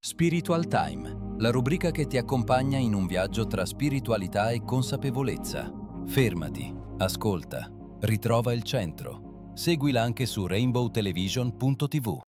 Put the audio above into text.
Spiritual Time, la rubrica che ti accompagna in un viaggio tra spiritualità e consapevolezza. Fermati, ascolta, ritrova il centro. Seguila anche su rainbowtelevision.tv.